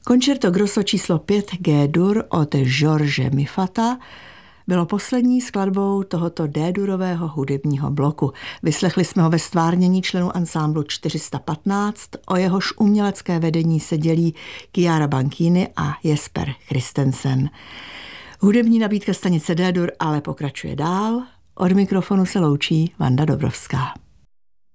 Concerto grosso číslo 5 G-dur od George Mifata bylo poslední skladbou tohoto D-durového hudebního bloku. Vyslechli jsme ho ve stvárnění členů ansámblu 415, o jehož umělecké vedení se dělí Chiara Banchini a Jesper Christensen. Hudební nabídka stanice D-dur ale pokračuje dál. Od mikrofonu se loučí Vanda Dobrovská.